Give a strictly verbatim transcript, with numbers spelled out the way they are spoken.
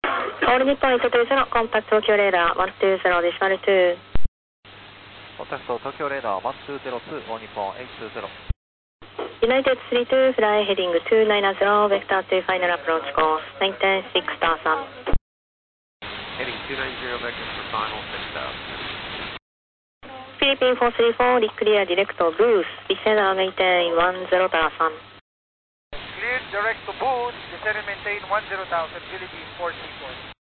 オール日本いちにゼロ、コンタクト東京レーダーいちにゼロデシマルに。 コンタクト東京レーダーいちにゼロに、オール日本はちにゼロ。 United three two, fly heading two nine zero, vector to final approach course, maintain six thousand. Heading two nine zero, vector for final six thousand. Philippine four three four, clear direct to booth, descend and maintain one zero thousand. Cleared direct to booth, descend and maintain one zero thousand, Philippine four three four.